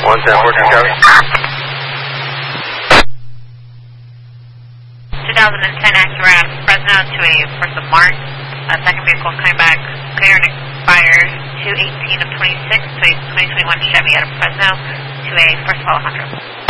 Copy. 2010 Acura out of Fresno to a First of March. Second vehicle is coming back clear and expired 2/18 of 26 to a 2021 Chevy out of Fresno to a First of Alejandro.